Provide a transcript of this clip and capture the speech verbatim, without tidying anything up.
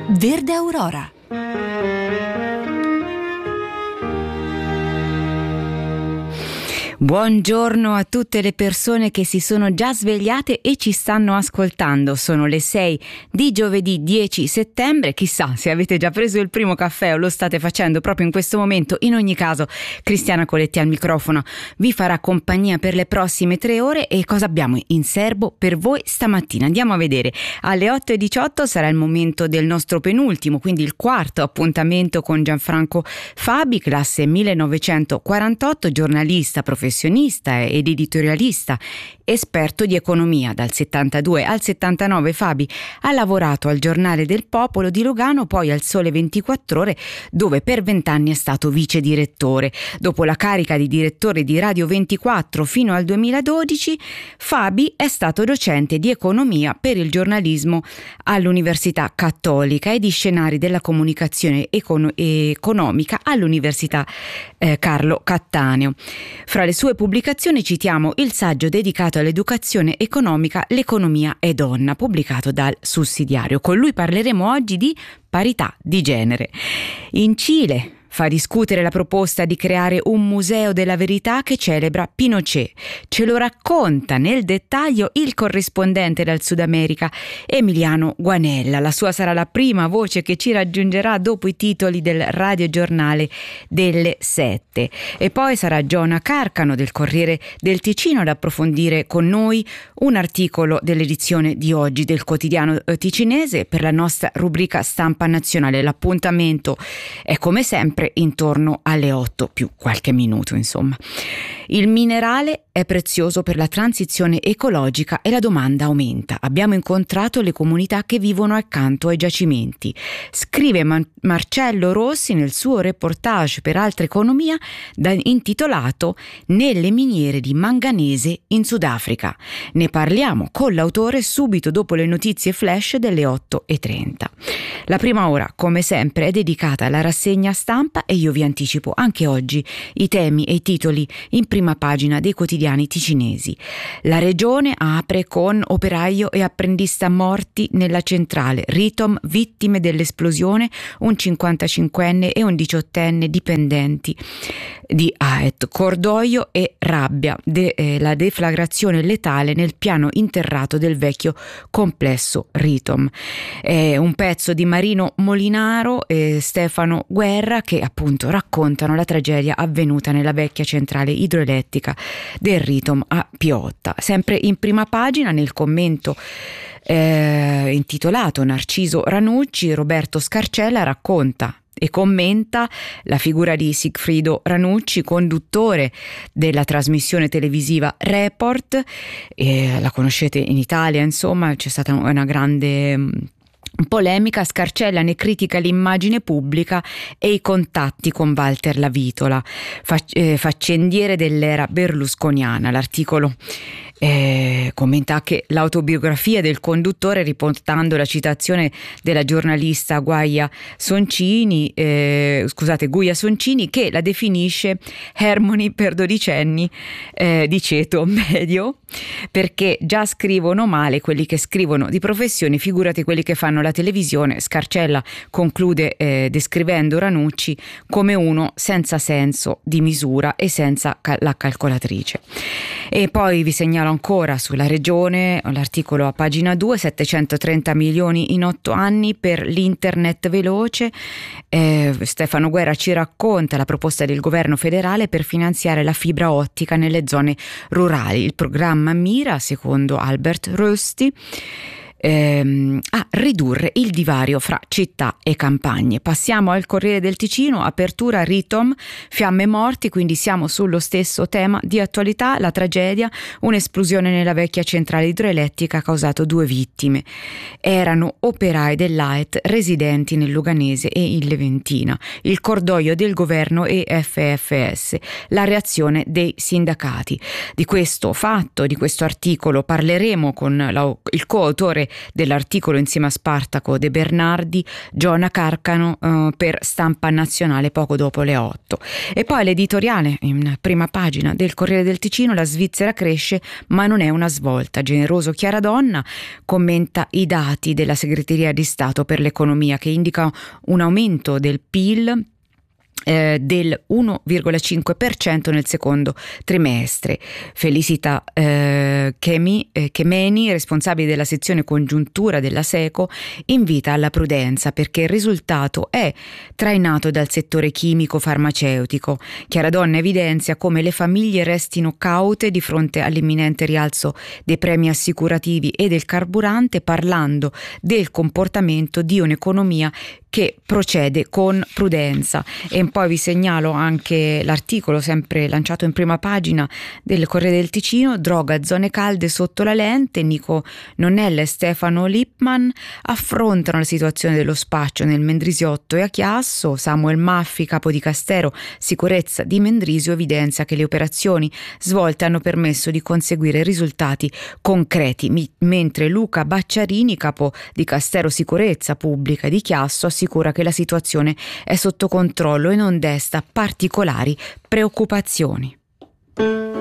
Verde Aurora. Buongiorno a tutte le persone che si sono già svegliate e ci stanno ascoltando. Sono le sei di giovedì dieci settembre. Chissà se avete già preso il primo caffè o lo state facendo proprio in questo momento. In ogni caso, Cristiana Coletti al microfono vi farà compagnia per le prossime tre ore. E cosa abbiamo in serbo per voi stamattina? Andiamo a vedere. Alle otto e diciotto sarà il momento del nostro penultimo, quindi il quarto appuntamento con Gianfranco Fabi, classe millenovecentoquarantotto, giornalista, professionista ed editorialista, esperto di economia. Dal settantadue al settantanove Fabi ha lavorato al Giornale del Popolo di Lugano, poi al Sole ventiquattro Ore, dove per vent'anni è stato vice direttore. Dopo la carica di direttore di Radio ventiquattro fino al duemiladodici, Fabi è stato docente di economia per il giornalismo all'Università Cattolica e di scenari della comunicazione econ- economica all'Università eh, Carlo Cattaneo. Fra le sue pubblicazioni citiamo il saggio dedicato all'educazione economica L'economia è donna, pubblicato dal Sussidiario. Con lui parleremo oggi di parità di genere. In Cile fa discutere la proposta di creare un museo della verità che celebra Pinochet. Ce lo racconta nel dettaglio il corrispondente dal Sud America, Emiliano Guanella. La sua sarà la prima voce che ci raggiungerà dopo i titoli del radiogiornale delle sette. E poi sarà Giona Carcano del Corriere del Ticino ad approfondire con noi un articolo dell'edizione di oggi del quotidiano ticinese per la nostra rubrica Stampa Nazionale. L'appuntamento è come sempre intorno alle otto più qualche minuto, insomma. Il minerale è prezioso per la transizione ecologica e la domanda aumenta. Abbiamo incontrato le comunità che vivono accanto ai giacimenti. Scrive Man- Marcello Rossi nel suo reportage per Altra Economia da- intitolato Nelle miniere di manganese in Sudafrica. Ne parliamo con l'autore subito dopo le notizie flash delle otto e trenta. La prima ora, come sempre, è dedicata alla rassegna stampa e io vi anticipo anche oggi i temi e i titoli in prima pagina dei quotidiani ticinesi. La regione apre con operaio e apprendista morti nella centrale, Ritom vittime dell'esplosione, un cinquantacinquenne e un diciottenne dipendenti di A E T, cordoglio e rabbia, de, eh, la deflagrazione letale nel piano interrato del vecchio complesso Ritom. È un pezzo di Marino Molinaro e Stefano Guerra che appunto raccontano la tragedia avvenuta nella vecchia centrale idroelettrica del Ritom a Piotta. Sempre in prima pagina, nel commento eh, intitolato Narciso Ranucci, Roberto Scarcella racconta e commenta la figura di Sigfrido Ranucci, conduttore della trasmissione televisiva Report. Eh, la conoscete in Italia, insomma, c'è stata una grande polemica. Scarcella ne critica l'immagine pubblica e i contatti con Walter Lavitola, fac- eh, faccendiere dell'era berlusconiana. L'articolo Eh, commenta che l'autobiografia del conduttore, riportando la citazione della giornalista Guaia Soncini, eh, scusate, Guia Soncini, che la definisce Hermione per dodicenni eh, di ceto medio, perché già scrivono male quelli che scrivono di professione, figurati quelli che fanno la televisione. Scarcella conclude eh, descrivendo Ranucci come uno senza senso di misura e senza cal- la calcolatrice. E poi vi segnalo ancora sulla regione l'articolo a pagina due, settecentotrenta milioni in otto anni per l'internet veloce. Eh, Stefano Guerra ci racconta la proposta del governo federale per finanziare la fibra ottica nelle zone rurali. Il programma mira, secondo Albert Rösti, Ehm, a ridurre il divario fra città e campagne. Passiamo al Corriere del Ticino, apertura Ritom, fiamme morti, quindi siamo sullo stesso tema di attualità, la tragedia, un'esplosione nella vecchia centrale idroelettrica ha causato due vittime. Erano operai dell'A E T residenti nel Luganese e in Leventina. Il cordoglio del governo e F F S, la reazione dei sindacati. Di questo fatto, di questo articolo parleremo con la, il coautore dell'articolo insieme insieme a Spartaco De Bernardi, Giona Carcano eh, per Stampa Nazionale poco dopo le otto. E poi l'editoriale in prima pagina del Corriere del Ticino: la Svizzera cresce ma non è una svolta. Generoso Chiaradonna commenta i dati della Segreteria di Stato per l'Economia, che indica un aumento del P I L Eh, del uno virgola cinque per cento nel secondo trimestre. Felicita eh, Chemi, eh, Chemeni, responsabile della sezione congiuntura della SECO, invita alla prudenza perché il risultato è trainato dal settore chimico farmaceutico. Chiaradonna evidenzia come le famiglie restino caute di fronte all'imminente rialzo dei premi assicurativi e del carburante, parlando del comportamento di un'economia che procede con prudenza. E poi vi segnalo anche l'articolo sempre lanciato in prima pagina del Corriere del Ticino: droga, zone calde sotto la lente. Nico Nonnella e Stefano Lippmann affrontano la situazione dello spaccio nel Mendrisiotto e a Chiasso. Samuel Maffi, capo di Castero Sicurezza di Mendrisio, evidenzia che le operazioni svolte hanno permesso di conseguire risultati concreti, mi- mentre Luca Bacciarini, capo di Castero Sicurezza Pubblica di Chiasso, assicura che la situazione è sotto controllo e non desta particolari preoccupazioni.